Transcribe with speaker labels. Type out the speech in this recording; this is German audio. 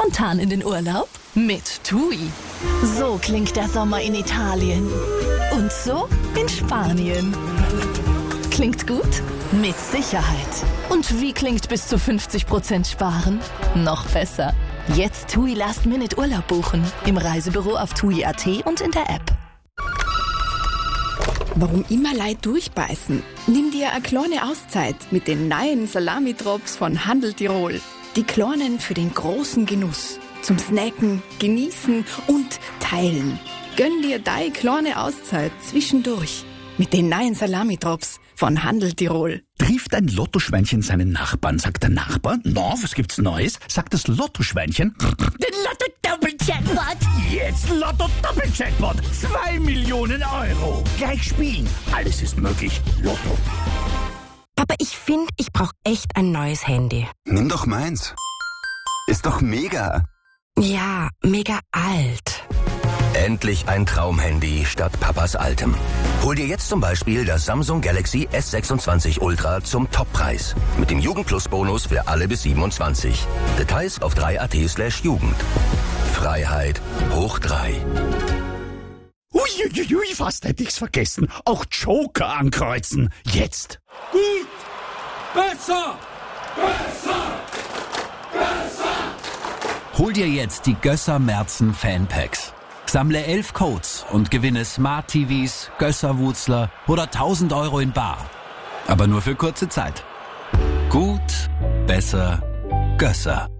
Speaker 1: spontan in den Urlaub? Mit TUI. So klingt der Sommer in Italien. Und so in Spanien. Klingt gut? Mit Sicherheit. Und wie klingt bis zu 50% sparen? Noch besser. Jetzt TUI Last-Minute Urlaub buchen. Im Reisebüro auf TUI.at und in der App.
Speaker 2: Warum immer Leid durchbeißen? Nimm dir eine kleine Auszeit mit den neuen Salami-Drops von Handel Tirol. Die kleinen für den großen Genuss. Zum Snacken, Genießen und Teilen. Gönn dir deine kleine Auszeit zwischendurch. Mit den neuen Salami-Drops von Handel Tirol.
Speaker 3: Trifft ein Lottoschweinchen seinen Nachbarn, sagt der Nachbar, na, was gibt's Neues? Sagt das Lottoschweinchen, den Lotto-Doppel-Jackpot. Jetzt Lotto-Doppel-Jackpot, 2 Millionen Euro. Gleich spielen, alles ist möglich. Lotto.
Speaker 4: Papa, ich finde, ich brauche echt ein neues Handy.
Speaker 5: Nimm doch meins. Ist doch mega.
Speaker 4: Ja, mega alt.
Speaker 6: Endlich ein Traumhandy statt Papas altem. Hol dir jetzt zum Beispiel das Samsung Galaxy S26 Ultra zum Toppreis. Mit dem Jugend-Plus-Bonus für alle bis 27. Details auf 3.at/Jugend. Freiheit hoch 3.
Speaker 3: Uiuiui, fast hätte ich's vergessen. Auch Joker ankreuzen. Jetzt.
Speaker 7: Gut! Besser! Besser! Besser!
Speaker 8: Hol dir jetzt die Gösser Merzen Fanpacks. Sammle 11 Codes und gewinne Smart TVs, Gösser-Wutzler oder 1.000 Euro in bar. Aber nur für kurze Zeit. Gut, besser, Gösser.